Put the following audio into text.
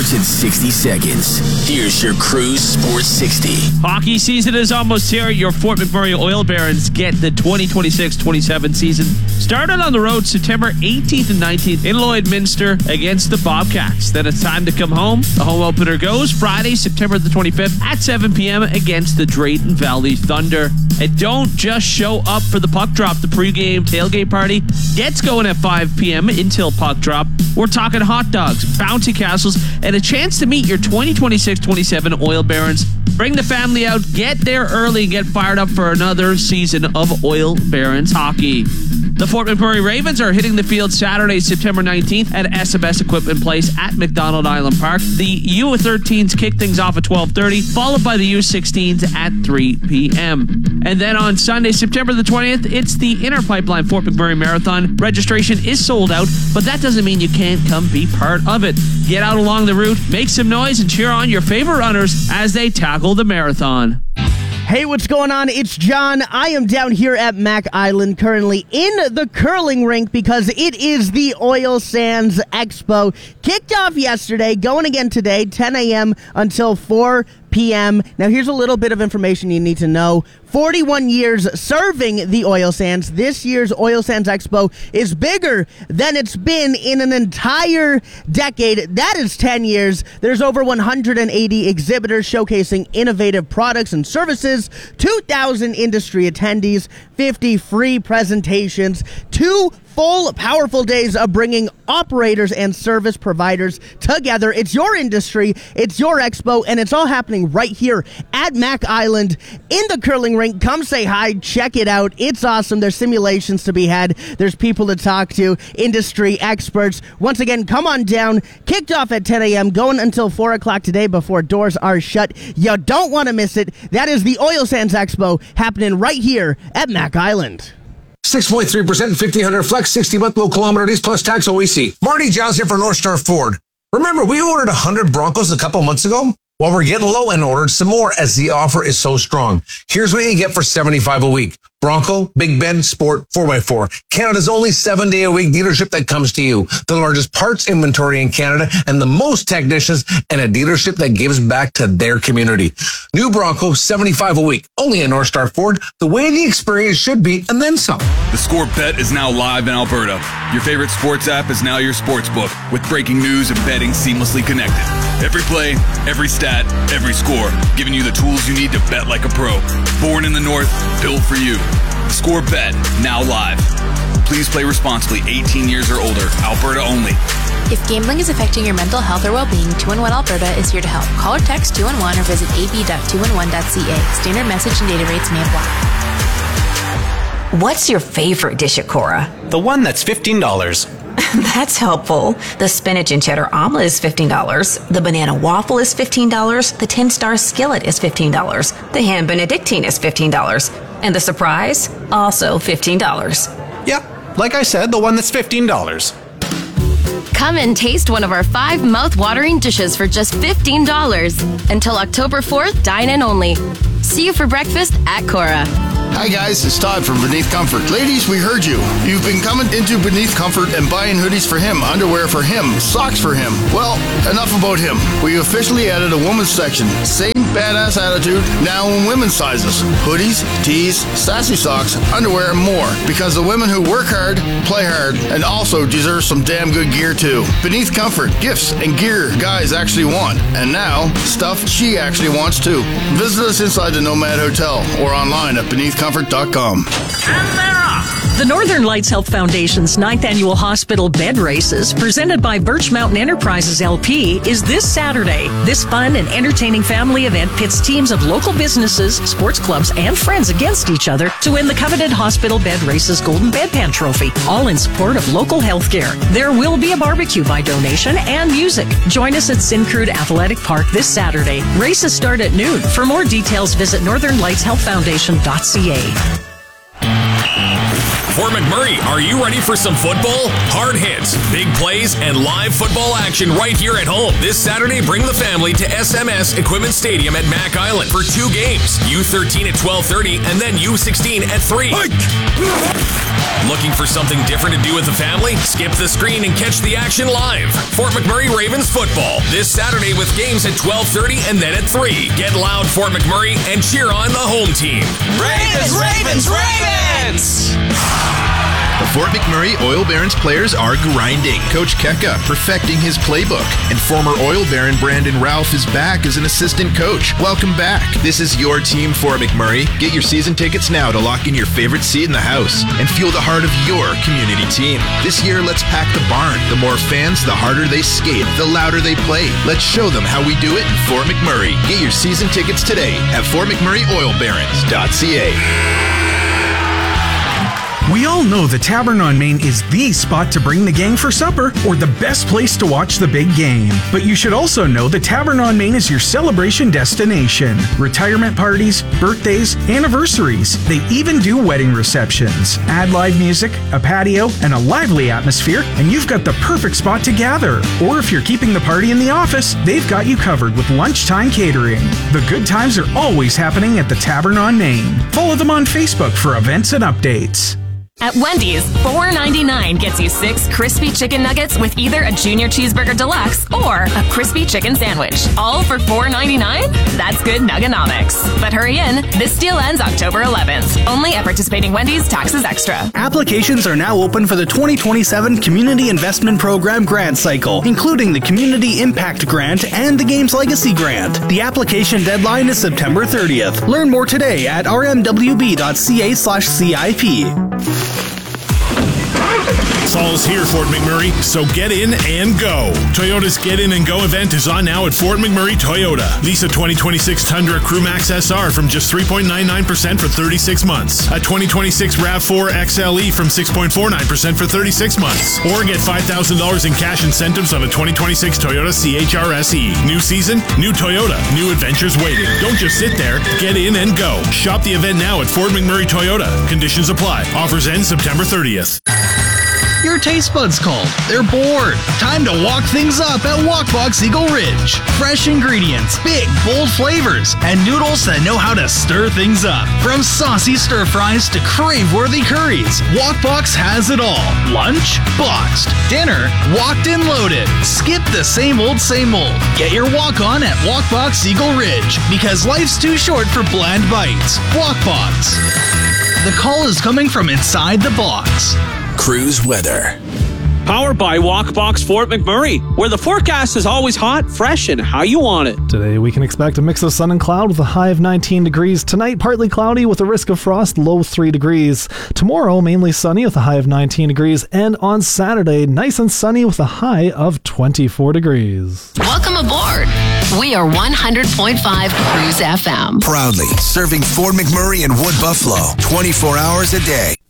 news in 60 seconds. Here's your Cruise Sports 60. Hockey season is almost here. Your Fort McMurray Oil Barons get the 2026-27 season started on the road September 18th and 19th in Lloydminster against the Bobcats. Then it's time to come home. The home opener goes Friday, September the 25th at 7 p.m. against the Drayton Valley Thunder. And don't just show up for the puck drop. The pregame tailgate party gets going at 5 p.m. until puck drop. We're talking hot dogs, bouncy castles, and a chance to meet your 2026-27 Oil Barons. Bring the family out, get there early, and get fired up for another season of Oil Barons hockey. The Fort McMurray Ravens are hitting the field Saturday, September 19th at SMS Equipment Place at McDonald Island Park. The U13s kick things off at 12:30, followed by the U16s at 3 p.m. And then on Sunday, September the 20th, it's the Inner Pipeline Fort McMurray Marathon. Registration is sold out, but that doesn't mean you can't come be part of it. Get out along the route, make some noise, and cheer on your favorite runners as they tackle the marathon. Hey, what's going on? It's John. I am down here at Mac Island currently in the curling rink because it is the Oil Sands Expo. Kicked off yesterday, going again today, 10 a.m. until 4 p.m. Now, here's a little bit of information you need to know. 41 years serving the oil sands. This year's Oil Sands Expo is bigger than it's been in an entire decade. That is 10 years. There's over 180 exhibitors showcasing innovative products and services, 2,000 industry attendees, 50 free presentations, 2 full, powerful days of bringing operators and service providers together. It's your industry, it's your expo, and it's all happening right here at Mac Island in the curling rink. Come say hi, check it out. It's awesome. There's simulations to be had. There's people to talk to, industry experts. Once again, come on down. Kicked off at 10 a.m., going until 4 o'clock today before doors are shut. You don't want to miss it. That is the Oil Sands Expo happening right here at Mac Island. 6.3% 1,500 flex, 60-month low kilometer days plus tax OEC. Marty Giles here for North Star Ford. Remember, we ordered 100 Broncos a couple months ago? Well, we're getting low and ordered some more as the offer is so strong. Here's what you get for $75 a week. Bronco, Big Ben, Sport, 4x4. Canada's only 7-day-a-week dealership that comes to you. The largest parts inventory in Canada and the most technicians and a dealership that gives back to their community. New Bronco, $75 a week. Only at North Star Ford. The way the experience should be, and then some. The Score Bet is now live in Alberta. Your favorite sports app is now your sports book with breaking news and betting seamlessly connected. Every play, every stat, every score, giving you the tools you need to bet like a pro. Born in the North, built for you. The Score Bet, now live. Please play responsibly, 18 years or older. Alberta only. If gambling is affecting your mental health or well-being, 2-in-1 Alberta is here to help. Call or text 2-in-1 or visit ab.2in1.ca. Standard message and data rates may apply. What's your favorite dish at Cora? The one that's $15. That's helpful. The spinach and cheddar omelet is $15. The banana waffle is $15. The 10-star skillet is $15. The ham benedictine is $15. And the surprise, also $15. Yeah, like I said, the one that's $15. Come and taste one of our 5 mouth-watering dishes for just $15. Until October 4th, dine in only. See you for breakfast at Cora. Hi guys, it's Todd from Beneath Comfort. Ladies, we heard you. You've been coming into Beneath Comfort and buying hoodies for him, underwear for him, socks for him. Well, enough about him. We officially added a women's section. Same badass attitude, now in women's sizes. Hoodies, tees, sassy socks, underwear, and more. Because the women who work hard, play hard, and also deserve some damn good gear too. Beneath Comfort, gifts and gear guys actually want. And now, stuff she actually wants too. Visit us inside the Nomad Hotel or online at beneathcomfort.com. The Northern Lights Health Foundation's 9th Annual Hospital Bed Races, presented by Birch Mountain Enterprises LP, is this Saturday. This fun and entertaining family event pits teams of local businesses, sports clubs, and friends against each other to win the coveted Hospital Bed Races Golden Bedpan Trophy, all in support of local health care. There will be a barbecue by donation and music. Join us at Syncrude Athletic Park this Saturday. Races start at noon. For more details, visit northernlightshealthfoundation.ca. Fort McMurray, are you ready for some football? Hard hits, big plays, and live football action right here at home. This Saturday, bring the family to SMS Equipment Stadium at Mac Island for 2 games. U13 at 12:30 and then U16 at 3. Looking for something different to do with the family? Skip the screen and catch the action live. Fort McMurray Ravens football this Saturday with games at 12:30 and then at 3. Get loud, Fort McMurray, and cheer on the home team. Ravens, Ravens, Ravens! The Fort McMurray Oil Barons players are grinding. Coach Keka perfecting his playbook. And former Oil Baron Brandon Ralph is back as an assistant coach. Welcome back. This is your team, Fort McMurray. Get your season tickets now to lock in your favorite seat in the house and fuel the heart of your community team. This year, let's pack the barn. The more fans, the harder they skate, the louder they play. Let's show them how we do it in Fort McMurray. Get your season tickets today at FortMcMurrayOilBarons.ca. We all know the Tavern on Main is the spot to bring the gang for supper or the best place to watch the big game. But you should also know the Tavern on Main is your celebration destination. Retirement parties, birthdays, anniversaries. They even do wedding receptions. Add live music, a patio, and a lively atmosphere, and you've got the perfect spot to gather. Or if you're keeping the party in the office, they've got you covered with lunchtime catering. The good times are always happening at the Tavern on Main. Follow them on Facebook for events and updates. At Wendy's, $4.99 gets you 6 crispy chicken nuggets with either a Junior Cheeseburger Deluxe or a crispy chicken sandwich. All for $4.99? That's good nuggenomics. But hurry in, this deal ends October 11th. Only at participating Wendy's, taxes extra. Applications are now open for the 2027 Community Investment Program grant cycle, including the Community Impact Grant and the Games Legacy Grant. The application deadline is September 30th. Learn more today at rmwb.ca/CIP. Fall's here, Fort McMurray, so get in and go. Toyota's Get In and Go event is on now at Fort McMurray Toyota. Lease a 2026 Tundra Crewmax SR from just 3.99% for 36 months. A 2026 RAV4 XLE from 6.49% for 36 months. Or get $5,000 in cash incentives on a 2026 Toyota CHR-SE. New season, new Toyota, new adventures waiting. Don't just sit there. Get in and go. Shop the event now at Fort McMurray Toyota. Conditions apply. Offers end September 30th. Your taste buds called. They're bored. Time to walk things up at Walkbox Eagle Ridge. Fresh ingredients, big, bold flavors, and noodles that know how to stir things up. From saucy stir fries to crave-worthy curries, Walkbox has it all. Lunch? Boxed. Dinner? Walked and loaded. Skip the same old, same old. Get your walk on at Walkbox Eagle Ridge, because life's too short for bland bites. Walkbox. The call is coming from inside the box. Cruise weather. Powered by Walkbox Fort McMurray, where the forecast is always hot, fresh, and how you want it. Today we can expect a mix of sun and cloud with a high of 19 degrees. Tonight, partly cloudy with a risk of frost, low 3 degrees. Tomorrow, mainly sunny with a high of 19 degrees. And on Saturday, nice and sunny with a high of 24 degrees. Welcome aboard. We are 100.5 Cruise FM. Proudly serving Fort McMurray and Wood Buffalo 24 hours a day.